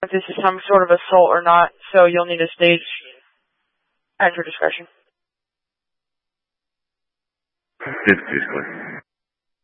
if this is some sort of assault or not, so you'll need a stage at your discretion. 50,